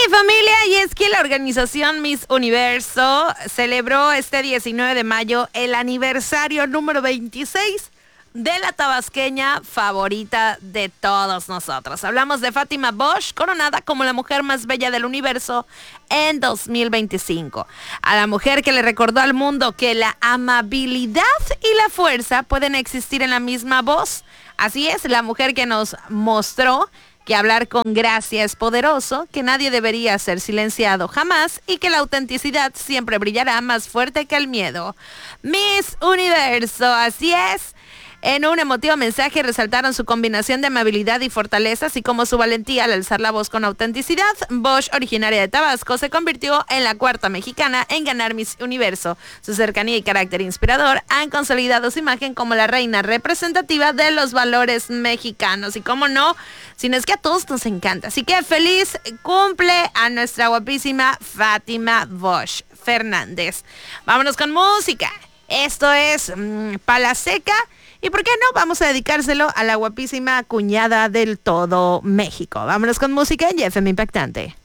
Familia, y es que la organización Miss Universo celebró este 19 de mayo el aniversario número 26 de la tabasqueña favorita de todos nosotros. Hablamos de Fátima Bosch, coronada como la mujer más bella del universo en 2025. A la mujer que le recordó al mundo que la amabilidad y la fuerza pueden existir en la misma voz. Así es, la mujer que nos mostró que hablar con gracia es poderoso, que nadie debería ser silenciado jamás y que la autenticidad siempre brillará más fuerte que el miedo. Miss Universo, así es. En un emotivo mensaje resaltaron su combinación de amabilidad y fortaleza, así como su valentía al alzar la voz con autenticidad. Bosch, originaria de Tabasco, se convirtió en la cuarta mexicana en ganar Miss Universo. Su cercanía y carácter inspirador han consolidado su imagen como la reina representativa de los valores mexicanos. Y cómo no, sino es que a todos nos encanta. Así que feliz cumple a nuestra guapísima Fátima Bosch Fernández. Vámonos con música. Esto es Pala Seca. ¿Y por qué no? Vamos a dedicárselo a la guapísima cuñada del todo México. Vámonos con música y FM Impactante.